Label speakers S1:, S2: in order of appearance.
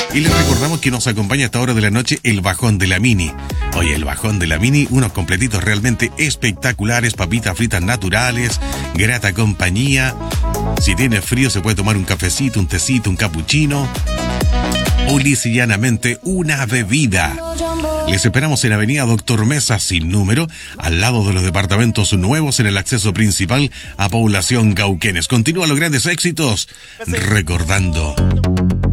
S1: Y les recordamos que nos acompaña a esta hora de la noche el Bajón de la Mini. Oye, el Bajón de la Mini, unos completitos realmente espectaculares, papitas fritas naturales, grata compañía. Si tiene frío se puede tomar un cafecito, un tecito, un capuchino o lisa y llanamente una bebida. Les esperamos en Avenida Doctor Mesa sin número, al lado de los departamentos nuevos en el acceso principal a Población Cauquenes. Continúa los grandes éxitos recordando